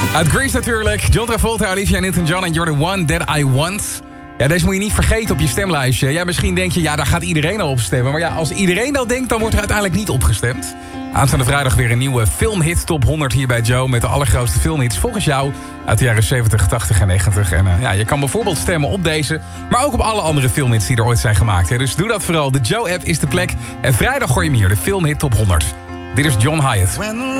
Uit Grease natuurlijk. John Travolta, Olivia Newton-John en You're the One That I Want. Ja, deze moet je niet vergeten op je stemlijstje. Ja, misschien denk je, ja, daar gaat iedereen al op stemmen. Maar ja, als iedereen dat denkt, dan wordt er uiteindelijk niet opgestemd. Aanstaande vrijdag weer een nieuwe filmhit top 100 hier bij Joe... met de allergrootste filmhits volgens jou uit de jaren 70, 80 en 90. En ja, je kan bijvoorbeeld stemmen op deze... maar ook op alle andere filmhits die er ooit zijn gemaakt. Hè. Dus doe dat vooral. De Joe-app is de plek. En vrijdag gooi je hem hier, de filmhit top 100. Dit is John Hyatt.